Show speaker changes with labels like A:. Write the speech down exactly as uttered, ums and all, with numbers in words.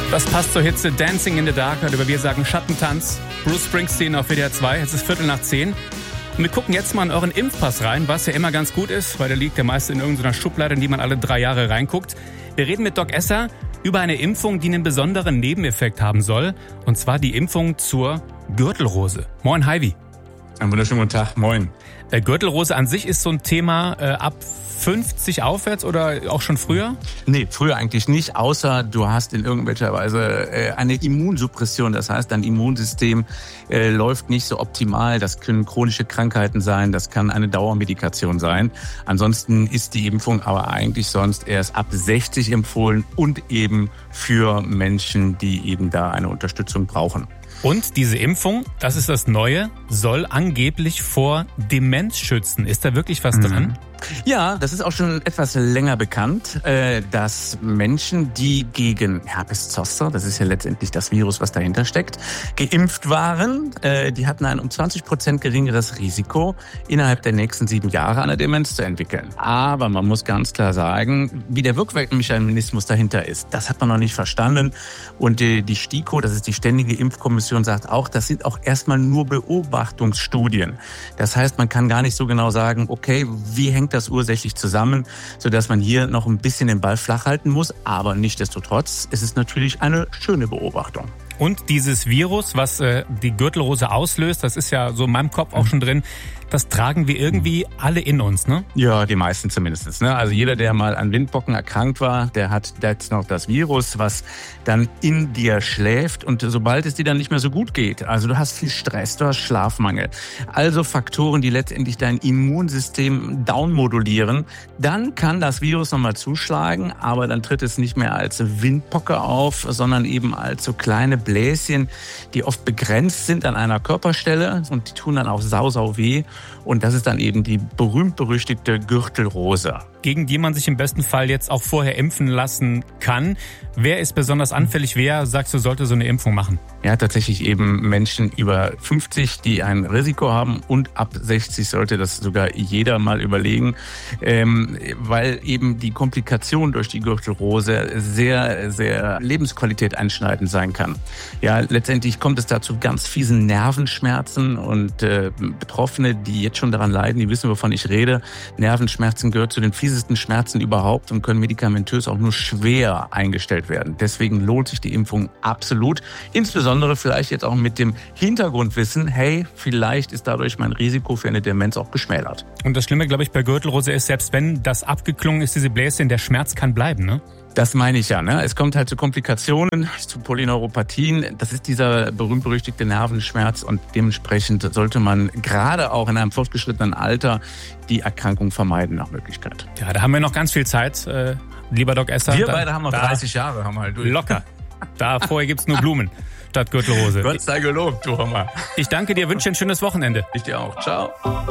A: Das passt zur Hitze Dancing in the Dark, oder wir sagen Schattentanz. Bruce Springsteen auf W D R zwei, es ist Viertel nach zehn. Und wir gucken jetzt mal in euren Impfpass rein, was ja immer ganz gut ist, weil der liegt ja meist in irgendeiner Schublade, in die man alle drei Jahre reinguckt. Wir reden mit Doc Esser über eine Impfung, die einen besonderen Nebeneffekt haben soll. Und zwar die Impfung zur Gürtelrose. Moin, Heidi.
B: Einen wunderschönen guten Tag, moin.
A: Äh, Gürtelrose an sich ist so ein Thema äh, ab fünfzig aufwärts oder auch schon früher?
B: Nee, früher eigentlich nicht, außer du hast in irgendwelcher Weise äh, eine Immunsuppression. Das heißt, dein Immunsystem äh, läuft nicht so optimal. Das können chronische Krankheiten sein, das kann eine Dauermedikation sein. Ansonsten ist die Impfung aber eigentlich sonst erst ab sechzig empfohlen und eben für Menschen, die eben da eine Unterstützung brauchen.
A: Und diese Impfung, das ist das Neue, soll angeblich vor Demenz schützen. Ist da wirklich was mhm. dran?
B: Ja, das ist auch schon etwas länger bekannt, dass Menschen, die gegen Herpes Zoster, das ist ja letztendlich das Virus, was dahinter steckt, geimpft waren, die hatten ein um zwanzig Prozent geringeres Risiko, innerhalb der nächsten sieben Jahre eine Demenz zu entwickeln. Aber man muss ganz klar sagen, wie der Wirkmechanismus dahinter ist, das hat man noch nicht verstanden. Und die STIKO, das ist die Ständige Impfkommission, sagt auch, das sind auch erstmal nur Beobachtungsstudien. Das heißt, man kann gar nicht so genau sagen, okay, wie hängt das ursächlich zusammen, sodass man hier noch ein bisschen den Ball flach halten muss. Aber nichtsdestotrotz, es ist natürlich eine schöne Beobachtung.
A: Und dieses Virus, was äh, die Gürtelrose auslöst, das ist ja so in meinem Kopf auch schon drin, das tragen wir irgendwie alle in uns, ne?
B: Ja, die meisten zumindest. Ne? Also jeder, der mal an Windpocken erkrankt war, der hat jetzt noch das Virus, was dann in dir schläft. Und sobald es dir dann nicht mehr so gut geht, also du hast viel Stress, du hast Schlafmangel, also Faktoren, die letztendlich dein Immunsystem downmodulieren, dann kann das Virus nochmal zuschlagen, aber dann tritt es nicht mehr als Windpocke auf, sondern eben als so kleine Bläschen, die oft begrenzt sind an einer Körperstelle und die tun dann auch sau, sau weh. Und das ist dann eben die berühmt-berüchtigte Gürtelrose.
A: Gegen die man sich im besten Fall jetzt auch vorher impfen lassen kann. Wer ist besonders anfällig? Wer, sagst du, sollte so eine Impfung machen?
B: Ja, tatsächlich eben Menschen über fünfzig, die ein Risiko haben, und ab sechzig sollte das sogar jeder mal überlegen, ähm, weil eben die Komplikation durch die Gürtelrose sehr, sehr Lebensqualität einschneidend sein kann. Ja, letztendlich kommt es da zu ganz fiesen Nervenschmerzen und äh, Betroffene, die jetzt schon daran leiden, die wissen, wovon ich rede. Nervenschmerzen gehört zu den fiesesten Schmerzen überhaupt und können medikamentös auch nur schwer eingestellt werden. Deswegen lohnt sich die Impfung absolut. Insbesondere vielleicht jetzt auch mit dem Hintergrundwissen, hey, vielleicht ist dadurch mein Risiko für eine Demenz auch geschmälert.
A: Und das Schlimme, glaube ich, bei Gürtelrose ist, selbst wenn das abgeklungen ist, diese Bläschen, der Schmerz kann bleiben, ne?
B: Das meine ich ja, ne? Es kommt halt zu Komplikationen, zu Polyneuropathien. Das ist dieser berühmt-berüchtigte Nervenschmerz und dementsprechend sollte man gerade auch in einem fortgeschrittenen Alter die Erkrankung vermeiden nach Möglichkeit.
A: Ja, da haben wir noch ganz viel Zeit, äh, lieber Doc Esser.
B: Wir
A: da,
B: beide haben noch dreißig Jahre, haben wir halt durch.
A: Locker. Da vorher gibt's nur Blumen statt Gürtelrose.
B: Gott sei gelobt, du Hammer.
A: Ich danke dir, wünsche dir ein schönes Wochenende.
B: Ich dir auch. Ciao.